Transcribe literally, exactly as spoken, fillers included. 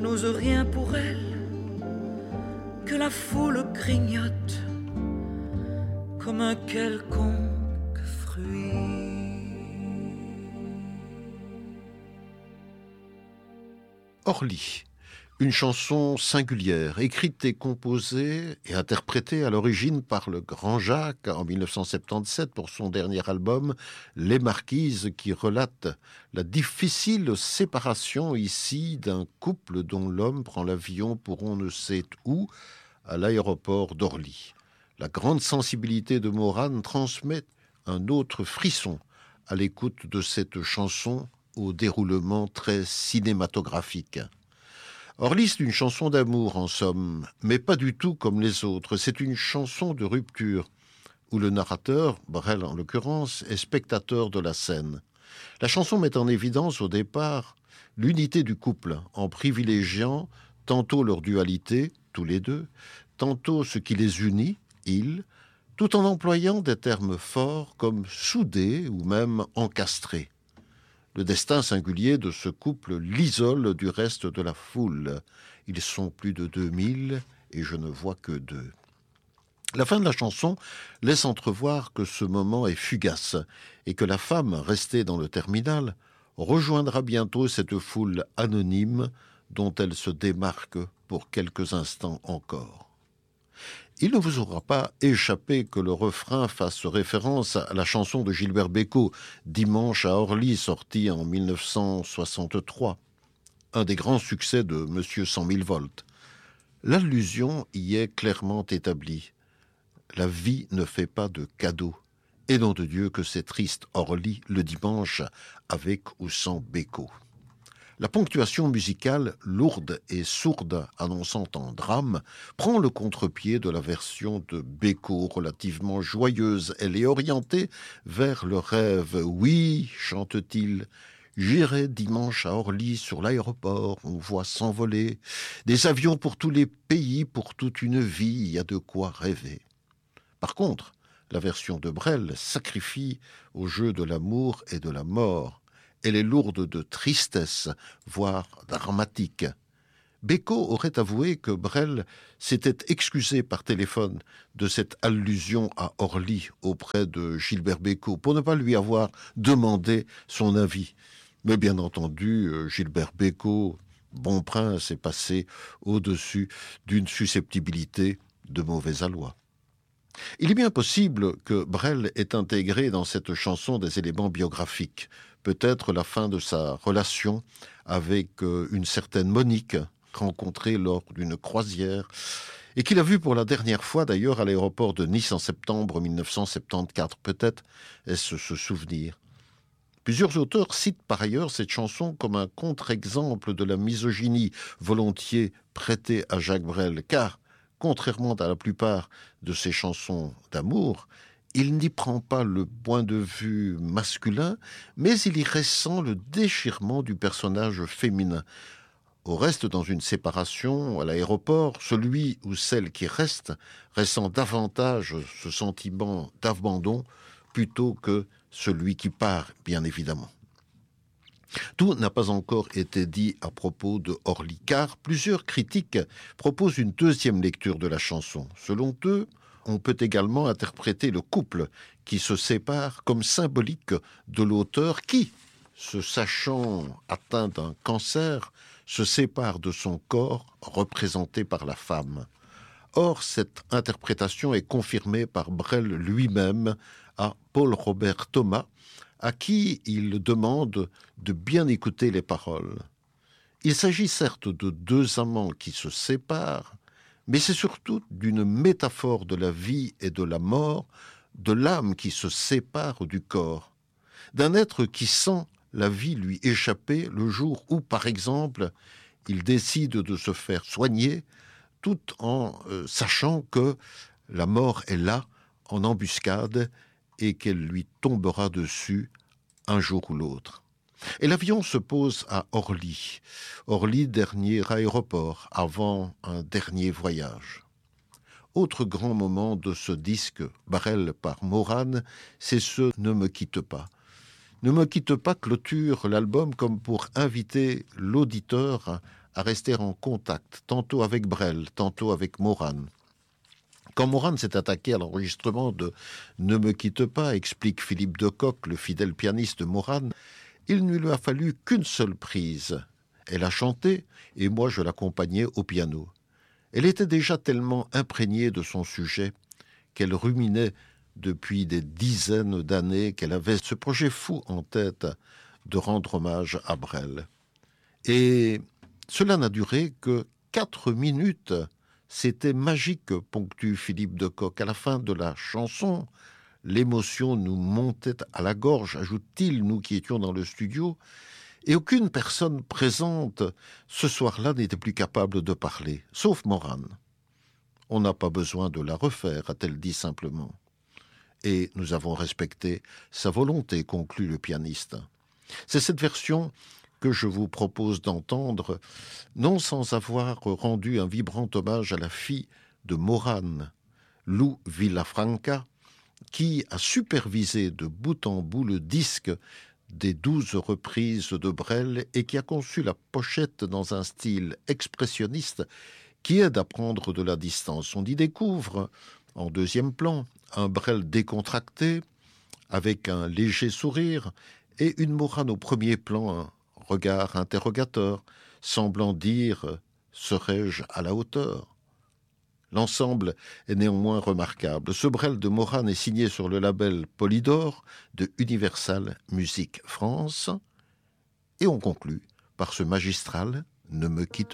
n'ose rien pour elle, que la foule grignote comme un quelconque fruit. Orly, une chanson singulière, écrite et composée et interprétée à l'origine par le Grand Jacques en dix-neuf cent soixante-dix-sept pour son dernier album Les Marquises, qui relate la difficile séparation ici d'un couple dont l'homme prend l'avion pour on ne sait où à l'aéroport d'Orly. La grande sensibilité de Morane transmet un autre frisson à l'écoute de cette chanson au déroulement très cinématographique. Orly, c'est une chanson d'amour en somme, mais pas du tout comme les autres. C'est une chanson de rupture, où le narrateur, Brel en l'occurrence, est spectateur de la scène. La chanson met en évidence au départ l'unité du couple, en privilégiant tantôt leur dualité, tous les deux, tantôt ce qui les unit, ils, tout en employant des termes forts comme soudés ou même encastrés. Le destin singulier de ce couple l'isole du reste de la foule. Ils sont plus de deux mille et je ne vois que deux. La fin de la chanson laisse entrevoir que ce moment est fugace et que la femme, restée dans le terminal, rejoindra bientôt cette foule anonyme dont elle se démarque pour quelques instants encore. Il ne vous aura pas échappé que le refrain fasse référence à la chanson de Gilbert Bécaud, Dimanche à Orly, sortie en dix-neuf cent soixante-trois, un des grands succès de Monsieur cent mille volts. L'allusion y est clairement établie. La vie ne fait pas de cadeaux. Et nom de Dieu que c'est triste Orly le dimanche, avec ou sans Bécaud. La ponctuation musicale, lourde et sourde, annonçant un drame, prend le contre-pied de la version de Bécaud, relativement joyeuse. Elle est orientée vers le rêve. Oui, chante-t-il, j'irai dimanche à Orly sur l'aéroport, on voit s'envoler des avions pour tous les pays, pour toute une vie, il y a de quoi rêver. Par contre, la version de Brel sacrifie au jeu de l'amour et de la mort. Elle est lourde de tristesse, voire dramatique. Bécaud aurait avoué que Brel s'était excusé par téléphone de cette allusion à Orly auprès de Gilbert Bécaud pour ne pas lui avoir demandé son avis. Mais bien entendu, Gilbert Bécaud, bon prince, est passé au-dessus d'une susceptibilité de mauvais aloi. Il est bien possible que Brel ait intégré dans cette chanson des éléments biographiques, peut-être la fin de sa relation avec une certaine Monique, rencontrée lors d'une croisière, et qu'il a vue pour la dernière fois d'ailleurs à l'aéroport de Nice en septembre dix-neuf cent soixante-quatorze. Peut-être est-ce ce souvenir. Plusieurs auteurs citent par ailleurs cette chanson comme un contre-exemple de la misogynie volontiers prêtée à Jacques Brel, car contrairement à la plupart de ses chansons d'amour, il n'y prend pas le point de vue masculin, mais il y ressent le déchirement du personnage féminin. Au reste, dans une séparation à l'aéroport, celui ou celle qui reste ressent davantage ce sentiment d'abandon plutôt que celui qui part, bien évidemment. Tout n'a pas encore été dit à propos de Orly, car plusieurs critiques proposent une deuxième lecture de la chanson. Selon eux, on peut également interpréter le couple qui se sépare comme symbolique de l'auteur qui, se sachant atteint d'un cancer, se sépare de son corps représenté par la femme. Or, cette interprétation est confirmée par Brel lui-même à Paul Robert Thomas, à qui il demande de bien écouter les paroles. Il s'agit certes de deux amants qui se séparent, mais c'est surtout d'une métaphore de la vie et de la mort, de l'âme qui se sépare du corps, d'un être qui sent la vie lui échapper le jour où, par exemple, il décide de se faire soigner, tout en euh, sachant que la mort est là, en embuscade, et qu'elle lui tombera dessus un jour ou l'autre. Et l'avion se pose à Orly. Orly, dernier aéroport, avant un dernier voyage. Autre grand moment de ce disque, Brel par Morane, c'est ce « Ne me quitte pas ». Ne me quitte pas clôture l'album comme pour inviter l'auditeur à rester en contact, tantôt avec Brel, tantôt avec Morane. Quand Morane s'est attaqué à l'enregistrement de « Ne me quitte pas », explique Philippe de Kock, le fidèle pianiste de Morane, il ne lui a fallu qu'une seule prise. Elle a chanté et moi je l'accompagnais au piano. Elle était déjà tellement imprégnée de son sujet qu'elle ruminait depuis des dizaines d'années qu'elle avait ce projet fou en tête de rendre hommage à Brel. Et cela n'a duré que quatre minutes. C'était magique, ponctue Philippe de Kock. À la fin de la chanson, l'émotion nous montait à la gorge, ajoute-t-il, nous qui étions dans le studio, et aucune personne présente ce soir-là n'était plus capable de parler, sauf Morane. On n'a pas besoin de la refaire, a-t-elle dit simplement. Et nous avons respecté sa volonté, conclut le pianiste. C'est cette version que je vous propose d'entendre, non sans avoir rendu un vibrant hommage à la fille de Morane, Lou Villafranca, qui a supervisé de bout en bout le disque des douze reprises de Brel et qui a conçu la pochette dans un style expressionniste qui aide à prendre de la distance. On y découvre, en deuxième plan, un Brel décontracté, avec un léger sourire, et une Morane au premier plan, un regard interrogateur, semblant dire « serais-je à la hauteur ?» L'ensemble est néanmoins remarquable. Ce Brel de Morane est signé sur le label Polydor de Universal Music France. Et on conclut par ce magistral « Ne me quitte pas ».